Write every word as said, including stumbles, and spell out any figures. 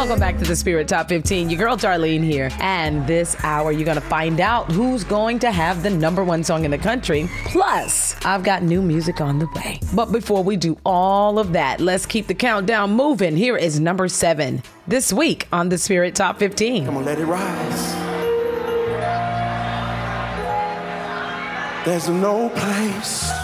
Welcome back to the Spirit Top fifteen. Your girl Darlene here. And this hour, you're going to find out who's going to have the number one song in the country. Plus, I've got new music on the way. But before we do all of that, let's keep the countdown moving. Here is number seven this week on the Spirit Top fifteen. Come on, let it rise. There's no place